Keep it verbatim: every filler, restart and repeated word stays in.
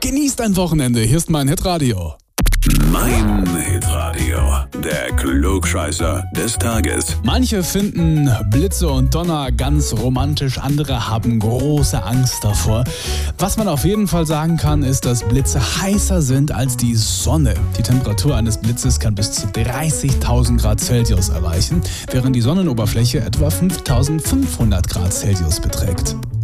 Genießt ein Wochenende. Hier ist mein Hitradio. Mein Hitradio, der Klugscheißer des Tages. Manche finden Blitze und Donner ganz romantisch, andere haben große Angst davor. Was man auf jeden Fall sagen kann, ist, dass Blitze heißer sind als die Sonne. Die Temperatur eines Blitzes kann bis zu dreißigtausend Grad Celsius erreichen, während die Sonnenoberfläche etwa fünftausendfünfhundert Grad Celsius beträgt.